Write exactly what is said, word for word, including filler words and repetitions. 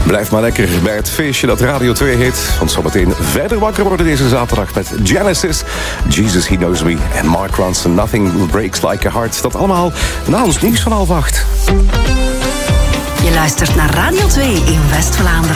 Blijf maar lekker bij het feestje dat Radio twee heet. Want zometeen verder wakker worden deze zaterdag met Genesis, Jesus He Knows Me en Mark Ronson, Nothing Breaks Like a Heart. Dat allemaal na ons nieuws van half acht. Je luistert naar Radio twee in West-Vlaanderen.